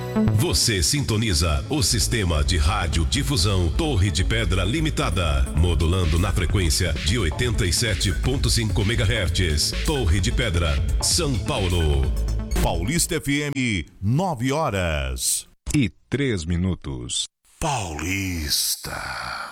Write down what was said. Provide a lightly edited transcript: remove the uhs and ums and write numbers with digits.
Você sintoniza o sistema de radiodifusão Torre de Pedra Limitada, modulando na frequência de 87.5 MHz. Torre de Pedra, São Paulo. Paulista FM, 9 horas e 3 minutos. Paulista.